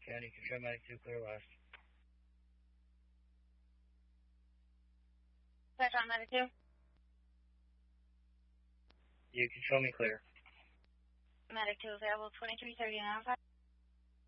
County, control medic 2, clear west. Control medic 2. You control me clear. Medic 2 available, 2330 and 05.